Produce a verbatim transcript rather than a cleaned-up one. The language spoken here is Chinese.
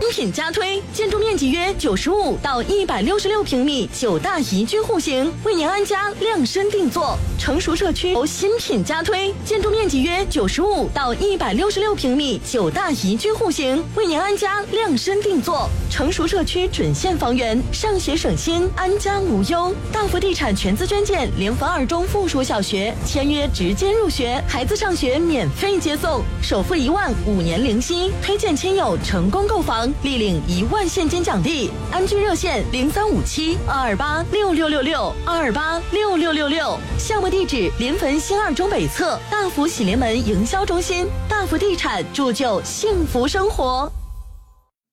新品加推，建筑面积约九十五到一百六十六平米，九大宜居户型，为您安家量身定做。成熟社区由新品加推，建筑面积约九十五到一百六十六平米，九大宜居户型，为您安家量身定做。成熟社区准现房源，上学省心，安家无忧。大福地产全资捐建联防二中附属小学，签约直接入学，孩子上学免费接送，首付一万，五年零息，推荐亲友成功购房，立领一万现金奖励。安居热线零三五七二二八六六六六二二八六六六六，项目地址临汾新二中北侧大福喜临门营销中心。大福地产铸就幸福生活。